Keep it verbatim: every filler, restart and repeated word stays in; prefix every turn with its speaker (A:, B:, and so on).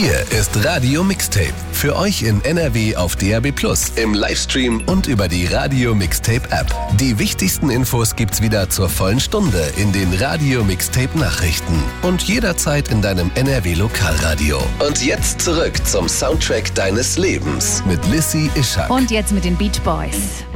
A: Hier ist Radio Mixtape. Für euch in N R W auf D A B plus, im Livestream und über die Radio Mixtape App. Die wichtigsten Infos gibt's wieder zur vollen Stunde in den Radio Mixtape Nachrichten und jederzeit in deinem N R W Lokalradio. Und jetzt zurück zum Soundtrack deines Lebens mit Lissy Ischak.
B: Und jetzt mit den Beach Boys.